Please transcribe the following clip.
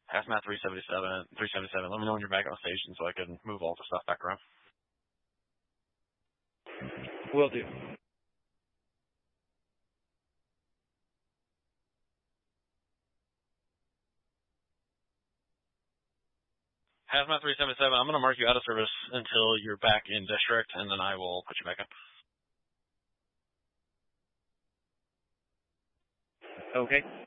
Hazmat 377. Let me know when you're back on the station so I can move all the stuff back around. Will do. Hazmat 377, I'm going to mark you out of service until you're back in district, and then I will put you back up. Okay.